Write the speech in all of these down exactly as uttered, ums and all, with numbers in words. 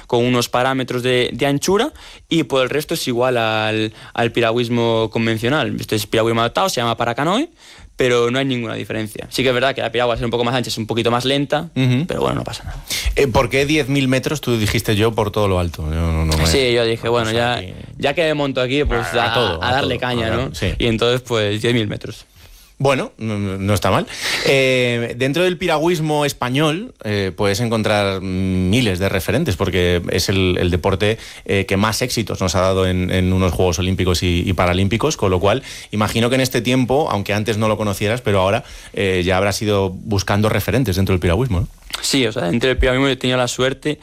con unos parámetros de, de anchura, y por el resto es igual al, al piragüismo convencional. Esto es piragüismo adaptado, se llama paracanoe, pero no hay ninguna diferencia. Sí que es verdad que la piragua, al ser un poco más ancha, es un poquito más lenta, uh-huh. pero bueno, no pasa nada. Eh, ¿Por qué diez mil metros? Tú dijiste yo por todo lo alto. Yo no, no me... Sí, yo dije, bueno, ya, ya que me monto aquí, pues a, a, todo, a darle a todo, caña, a ¿no? Sí. Y entonces, pues diez mil metros. Bueno, no, no está mal. Eh, dentro del piragüismo español eh, puedes encontrar miles de referentes, porque es el, el deporte eh, que más éxitos nos ha dado en, en unos Juegos Olímpicos y, y Paralímpicos, con lo cual imagino que en este tiempo, aunque antes no lo conocieras, pero ahora eh, ya habrás ido buscando referentes dentro del piragüismo, ¿no? Sí, o sea, dentro del piragüismo he tenido la suerte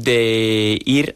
de ir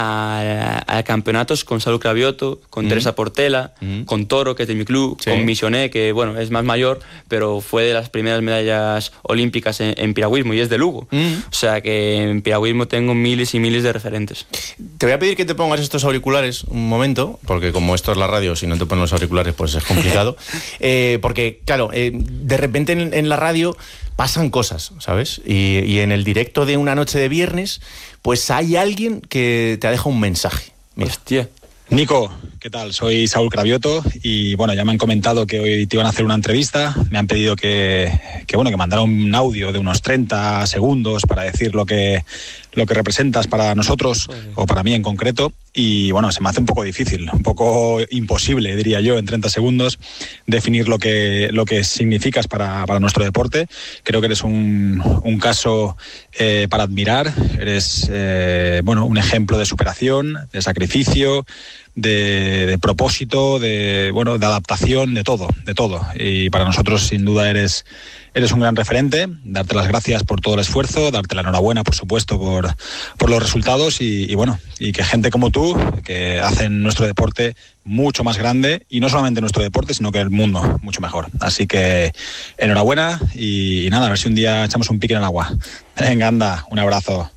a, a campeonatos con Saúl Cravioto, con mm. Teresa Portela, mm. con Toro, que es de mi club, sí. con Misioné, que bueno, es más mayor, pero fue de las primeras medallas olímpicas en, en piragüismo y es de Lugo. Mm. O sea que en piragüismo tengo miles y miles de referentes. Te voy a pedir que te pongas estos auriculares un momento, porque como esto es la radio, si no te pones los auriculares pues es complicado. eh, porque claro, eh, de repente en, en la radio pasan cosas, ¿sabes? Y, y en el directo de una noche de viernes, pues hay alguien que te deja un mensaje. Mira. Hostia. Nico, ¿qué tal? Soy Saúl Cravioto y bueno, ya me han comentado que hoy te iban a hacer una entrevista. Me han pedido que, que bueno, que mandara un audio de unos treinta segundos para decir lo que, lo que representas para nosotros, o para mí en concreto. Y bueno, se me hace un poco difícil, un poco imposible, diría yo, en treinta segundos definir lo que, lo que significas para, para nuestro deporte. Creo que eres un, un caso eh, para admirar. Eres eh, bueno, un ejemplo de superación, de sacrificio, de, de propósito, de bueno, de adaptación, de todo, de todo. Y para nosotros, sin duda, eres Eres un gran referente. Darte las gracias por todo el esfuerzo, darte la enhorabuena, por supuesto, por, por los resultados y, y bueno, y que gente como tú, que hacen nuestro deporte mucho más grande, y no solamente nuestro deporte, sino que el mundo mucho mejor. Así que enhorabuena y, y nada, a ver si un día echamos un pique en el agua. Venga, anda, un abrazo.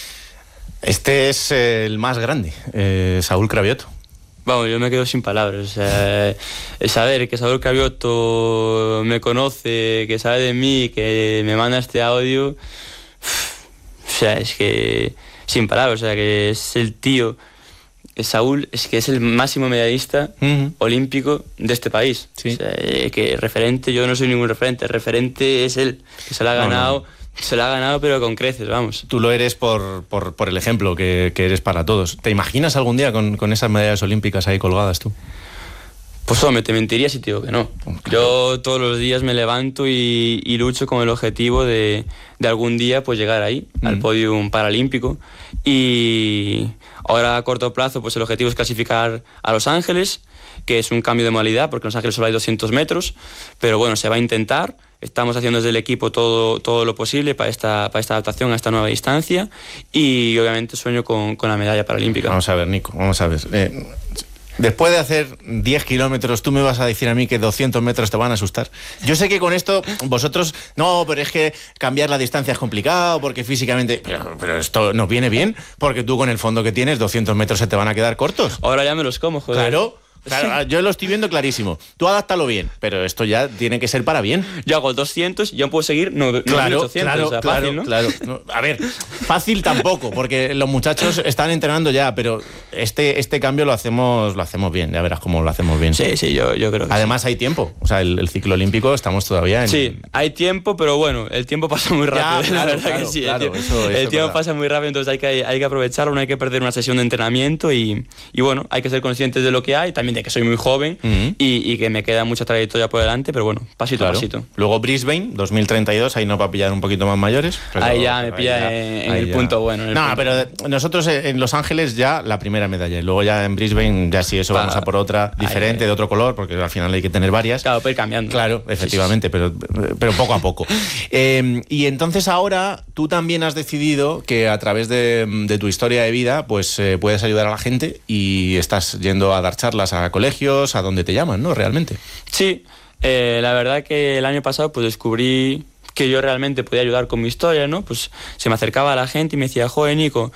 Este es el más grande, eh, Saúl Cravioto. Vamos, yo me quedo sin palabras. O sea, el saber que Saúl Cravioto me conoce, que sabe de mí, que me manda este audio, o sea, es que sin palabras. O sea, que es el tío, Saúl, es que es el máximo medallista uh-huh. olímpico de este país. Sí. O sea, que referente, yo no soy ningún referente, el referente es él, que se lo ha ganado. No, no. Se lo ha ganado, pero con creces, vamos. Tú lo eres por, por, por el ejemplo que, que eres para todos. ¿Te imaginas algún día con, con esas medallas olímpicas ahí colgadas tú? Pues hombre, te mentiría si te digo que no. Claro. Yo todos los días me levanto y, y lucho con el objetivo de, de algún día pues llegar ahí, mm. al podium paralímpico. Y ahora a corto plazo pues el objetivo es clasificar a Los Ángeles, que es un cambio de modalidad, porque en Los Ángeles solo hay doscientos metros, pero bueno, se va a intentar. Estamos haciendo desde el equipo todo, todo lo posible para esta, para esta adaptación a esta nueva distancia y obviamente sueño con, con la medalla paralímpica. Vamos a ver, Nico, vamos a ver. Eh, después de hacer diez kilómetros, ¿tú me vas a decir a mí que doscientos metros te van a asustar? Yo sé que con esto vosotros, no, pero es que cambiar la distancia es complicado porque físicamente... Pero, pero esto nos viene bien porque tú con el fondo que tienes, doscientos metros se te van a quedar cortos. Ahora ya me los como, joder. Claro. Claro, yo lo estoy viendo clarísimo. Tú adáptalo bien, pero esto ya tiene que ser para bien. Yo hago doscientos y yo puedo seguir no, claro, ochocientos. Claro, o sea, claro, fácil, ¿no? claro. No, a ver, fácil tampoco, porque los muchachos están entrenando ya, pero este, este cambio lo hacemos, lo hacemos bien. Ya verás cómo lo hacemos bien. Sí, sí, yo, yo creo que Además sí. hay tiempo. O sea, el, el ciclo olímpico estamos todavía en... Sí, hay tiempo, pero bueno, el tiempo pasa muy rápido. Ya, claro, la verdad claro, que sí. Claro, el tiempo, eso, eso el tiempo es pasa muy rápido, entonces hay que, hay que aprovecharlo, no hay que perder una sesión de entrenamiento y, y bueno, hay que ser conscientes de lo que hay, también de que soy muy joven. Uh-huh. y, y que me queda mucha trayectoria por delante, pero bueno, pasito claro. a pasito. Luego Brisbane, dos mil treinta y dos, ahí no va a pillar un poquito más mayores. Pero, ahí ya me pilla ya, en, en el ya. punto bueno. En el no, punto. pero nosotros en Los Ángeles ya la primera medalla, y luego ya en Brisbane ya sí, eso pa, vamos a por otra diferente, ahí, de otro color, porque al final hay que tener varias. Claro, puede ir cambiando. Claro, efectivamente, sí, sí. Pero, pero poco a poco. eh, y entonces ahora tú también has decidido que a través de, de tu historia de vida pues eh, puedes ayudar a la gente y estás yendo a dar charlas a colegios, a donde te llaman, ¿no? Realmente. Sí, eh, la verdad que el año pasado pues descubrí que yo realmente podía ayudar con mi historia, ¿no? Pues se me acercaba a la gente y me decía, joder, Nico,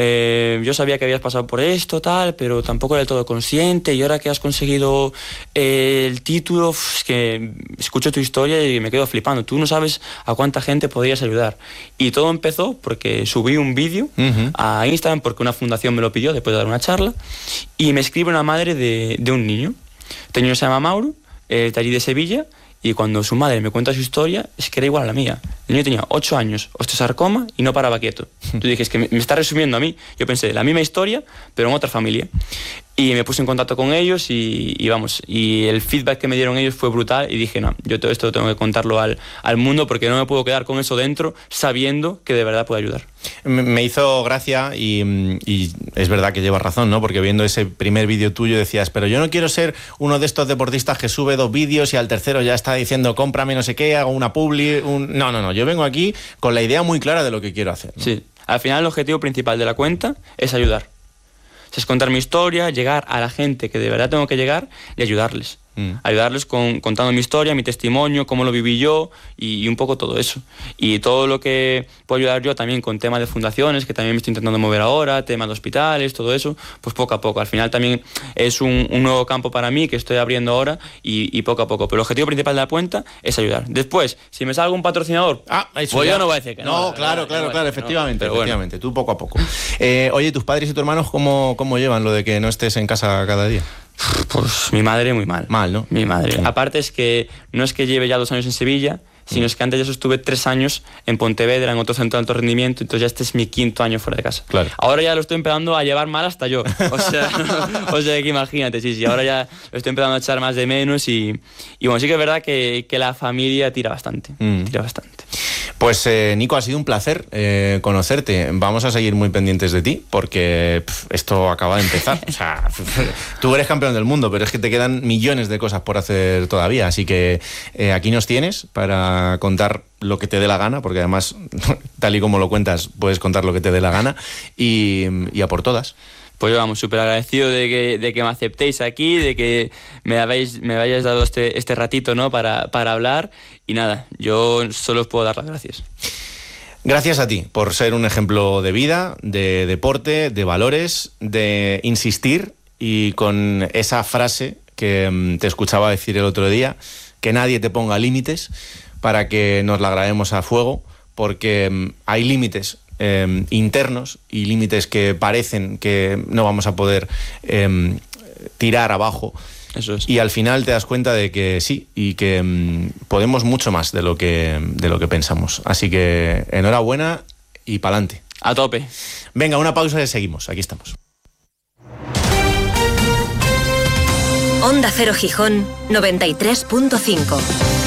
eh, yo sabía que habías pasado por esto, tal, pero tampoco era del todo consciente, y ahora que has conseguido eh, el título, es que escucho tu historia y me quedo flipando. Tú no sabes a cuánta gente podrías ayudar. Y todo empezó porque subí un vídeo uh-huh. a Instagram, porque una fundación me lo pidió después de dar una charla, y me escribe una madre de, de un niño. Este niño se llama Mauro, eh, de allí de Sevilla, y cuando su madre me cuenta su historia, es que era igual a la mía. El niño tenía ocho años, osteosarcoma, y no paraba quieto. Tú dije, es que me, me está resumiendo a mí. Yo pensé, la misma historia, pero en otra familia. Y me puse en contacto con ellos y, y vamos, y el feedback que me dieron ellos fue brutal, y dije, no, yo todo esto tengo que contarlo al, al mundo, porque no me puedo quedar con eso dentro, sabiendo que de verdad puede ayudar. Me hizo gracia y, y es verdad que llevas razón, ¿no? Porque viendo ese primer vídeo tuyo decías, pero yo no quiero ser uno de estos deportistas que sube dos vídeos y al tercero ya está diciendo, cómprame no sé qué, hago una publi, un... No, no, no, yo vengo aquí con la idea muy clara de lo que quiero hacer, ¿no? Sí, al final el objetivo principal de la cuenta es ayudar. Es contar mi historia, llegar a la gente que de verdad tengo que llegar y ayudarles. Mm. Ayudarles con, contando mi historia, mi testimonio, cómo lo viví yo y, y un poco todo eso. Y todo lo que puedo ayudar yo también con temas de fundaciones, que también me estoy intentando mover ahora, temas de hospitales, todo eso, pues poco a poco. Al final también es un, un nuevo campo para mí que estoy abriendo ahora y, y poco a poco. Pero el objetivo principal de la cuenta es ayudar. Después, si me sale un patrocinador, ah, eso pues ya. yo no voy a decir que no. No, no claro, no, claro, no, claro, no, efectivamente, no, efectivamente, bueno. tú poco a poco. Eh, oye, ¿tus padres y tus hermanos cómo, cómo llevan lo de que no estés en casa cada día? Pues mi madre muy mal. Mal, ¿no? Mi madre. Sí. Aparte es que no es que lleve ya dos años en Sevilla, sino es que antes ya estuve tres años en Pontevedra, en otro centro de alto rendimiento, entonces ya este es mi quinto año fuera de casa. Claro. Ahora ya lo estoy empezando a llevar mal hasta yo. O sea, o sea que imagínate, sí, sí, ahora ya lo estoy empezando a echar más de menos y, y bueno, sí que es verdad que, que la familia tira bastante, mm. tira bastante. Pues eh, Nico, ha sido un placer eh, conocerte. Vamos a seguir muy pendientes de ti porque pff, esto acaba de empezar. O sea, tú eres campeón del mundo, pero es que te quedan millones de cosas por hacer todavía. Así que eh, aquí nos tienes para contar lo que te dé la gana, porque además, tal y como lo cuentas, puedes contar lo que te dé la gana y, y a por todas. Pues vamos, súper agradecido de que, de que me aceptéis aquí, de que me habéis, me hayáis dado este, este ratito, ¿no? para, para hablar. Y nada, yo solo os puedo dar las gracias. Gracias a ti por ser un ejemplo de vida, de deporte, de valores, de insistir y con esa frase que te escuchaba decir el otro día, que nadie te ponga límites para que nos la grabemos a fuego, porque hay límites Eh, internos y límites que parecen que no vamos a poder eh, tirar abajo. Eso es. Y al final te das cuenta de que sí, y que um, podemos mucho más de lo que, de lo que pensamos. Así que enhorabuena y pa'lante. A tope. Venga, una pausa y seguimos. Aquí estamos. Onda Cero Gijón, noventa y tres punto cinco.